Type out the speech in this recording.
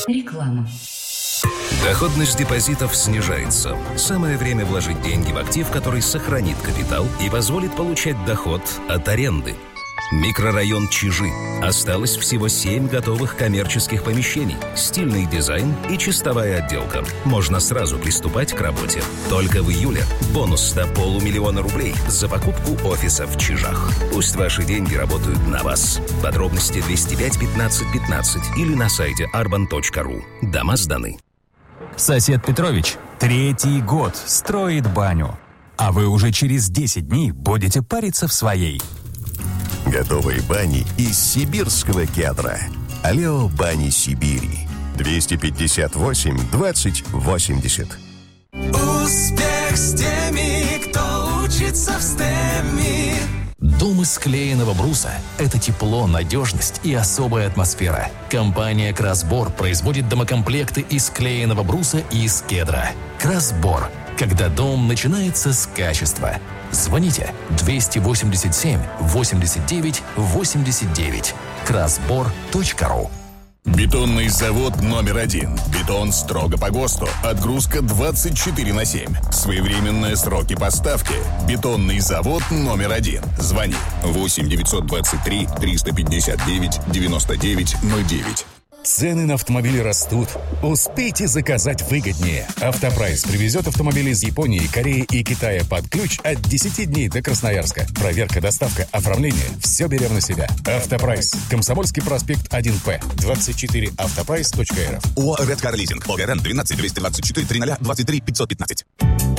Реклама. Доходность депозитов снижается. Самое время вложить деньги в актив, который сохранит капитал и позволит получать доход от аренды. Микрорайон Чижи. Осталось всего 7 готовых коммерческих помещений, стильный дизайн и чистовая отделка. Можно сразу приступать к работе. Только в июле бонус до 500 000 рублей за покупку офиса в Чижах. Пусть ваши деньги работают на вас. Подробности 205 15 15 или на сайте arban.ru. Дома сданы. Сосед Петрович 3-й год строит баню. А вы уже через 10 дней будете париться в своей. Готовые бани из сибирского кедра. Алео Бани Сибири. 258 20 80. Успех с теми, кто учится в STEM. Дом из клееного бруса – это тепло, надежность и особая атмосфера. Компания «Красбор» производит домокомплекты из клееного бруса и из кедра. «Красбор» – когда дом начинается с качества. Звоните 287 89 89. красбор.ру. Бетонный завод номер 1. Бетон строго по ГОСТу. Отгрузка 24/7. Своевременные сроки поставки. Бетонный завод номер 1. Звони 8 923 359 99 09. Цены на автомобили растут. Успейте заказать выгоднее. Автопрайс привезет автомобили из Японии, Кореи и Китая под ключ от 10 дней до Красноярска. Проверка, доставка, оформление – все берем на себя. Автопрайс. Комсомольский проспект 1П. 24 автопрайс.рф. ОАО «Редкар Лизинг». ОГРН 12 224 00 23 515.